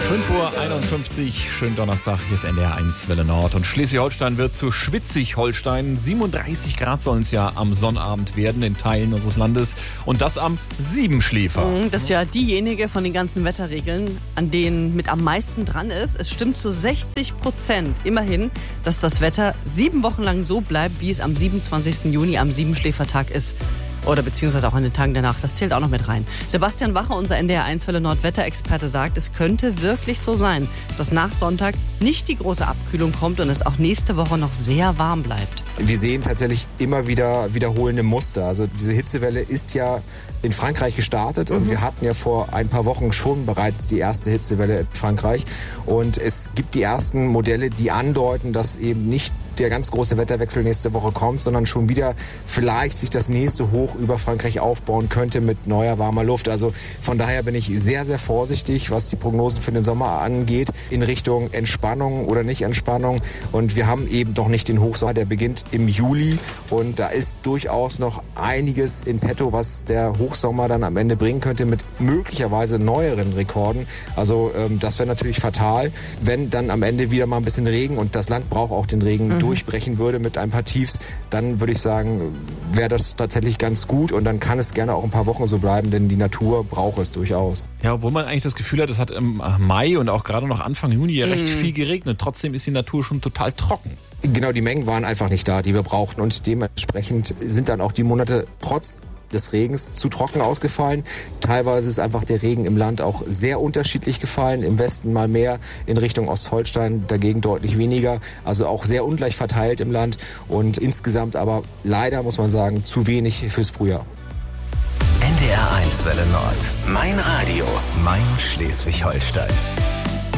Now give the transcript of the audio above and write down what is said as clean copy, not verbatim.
5:51 Uhr, schönen Donnerstag, hier ist NDR 1 Welle Nord und Schleswig-Holstein wird zu Schwitzig-Holstein. 37 Grad sollen es ja am Sonnabend werden in Teilen unseres Landes und das am Siebenschläfer. Das ist ja diejenige von den ganzen Wetterregeln, an denen mit am meisten dran ist. Es stimmt zu 60% immerhin, dass das Wetter 7 Wochen lang so bleibt, wie es am 27. Juni am Siebenschläfertag ist. Oder beziehungsweise auch an den Tagen danach. Das zählt auch noch mit rein. Sebastian Wache, unser NDR 1 Welle Nord Wetterexperte, sagt, es könnte wirklich so sein, dass nach Sonntag nicht die große Abkühlung kommt und es auch nächste Woche noch sehr warm bleibt. Wir sehen tatsächlich immer wieder wiederholende Muster. Also diese Hitzewelle ist ja in Frankreich gestartet und wir hatten ja vor ein paar Wochen schon bereits die erste Hitzewelle in Frankreich. Und es gibt die ersten Modelle, die andeuten, dass eben nicht der ganz große Wetterwechsel nächste Woche kommt, sondern schon wieder vielleicht sich das nächste Hoch über Frankreich aufbauen könnte mit neuer warmer Luft. Also von daher bin ich sehr, sehr vorsichtig, was die Prognosen für den Sommer angeht, in Richtung Entspannung oder nicht Entspannung. Und wir haben eben noch nicht den Hochsommer, der beginnt im Juli. Und da ist durchaus noch einiges in petto, was der Hochsommer dann am Ende bringen könnte mit möglicherweise neueren Rekorden. Also das wäre natürlich fatal, wenn dann am Ende wieder mal ein bisschen Regen und das Land braucht auch den Regen durchbrechen würde mit ein paar Tiefs, dann würde ich sagen, wäre das tatsächlich ganz gut und dann kann es gerne auch ein paar Wochen so bleiben, denn die Natur braucht es durchaus. Ja, obwohl man eigentlich das Gefühl hat, es hat im Mai und auch gerade noch Anfang Juni ja recht viel geregnet. Trotzdem ist die Natur schon total trocken. Genau, die Mengen waren einfach nicht da, die wir brauchten und dementsprechend sind dann auch die Monate trotz des Regens zu trocken ausgefallen. Teilweise ist einfach der Regen im Land auch sehr unterschiedlich gefallen. Im Westen mal mehr, in Richtung Ostholstein dagegen deutlich weniger. Also auch sehr ungleich verteilt im Land und insgesamt aber leider, muss man sagen, zu wenig fürs Frühjahr. NDR 1 Welle Nord. Mein Radio. Mein Schleswig-Holstein.